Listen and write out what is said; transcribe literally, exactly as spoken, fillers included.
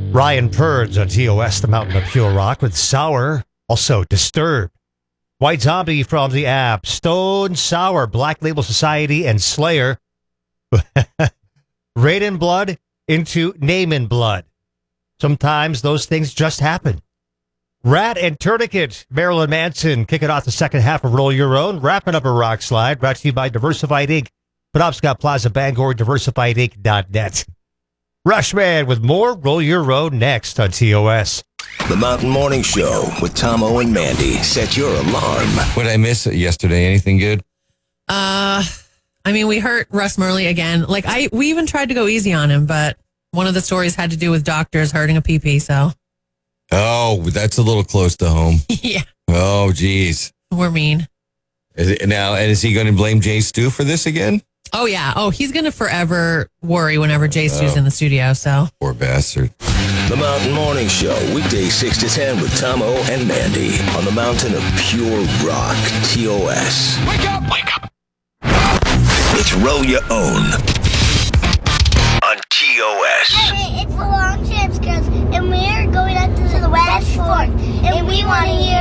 Ryan Purds on T O S, the Mountain of Pure Rock, with Sour, also Disturbed. White Zombie from the app, Stone Sour, Black Label Society, and Slayer. Raiden Blood into Naaman Blood. Sometimes those things just happen. Rat and Tourniquet, Marilyn Manson, kicking off the second half of Roll Your Own, wrapping up a rock slide, brought to you by Diversified Incorporated. Penobscot Plaza, Bangor, diversified inc dot net. Rushman with more Roll Your Own next on T O S. The Mountain Morning Show with Tomo and Mandy. Set your alarm. What did I miss yesterday? Anything good? Uh, I mean, we hurt Russ Murley again. Like, I, we even tried to go easy on him, but one of the stories had to do with doctors hurting a pee-pee, so. Oh, that's a little close to home. Yeah. Oh, geez. We're mean. Is it, now, and is he going to blame Jay Stu for this again? Oh, yeah. Oh, he's going to forever worry whenever Jay Stu's Oh. in the studio, so. Poor bastard. The Mountain Morning Show, weekdays six to ten with Tomo and Mandy on the Mountain of Pure Rock, T O S. Wake up! Wake up! It's Roll Your Own on T O S. Hey, it's the long trips, cause and we're going up to the West Fork, and we want to hear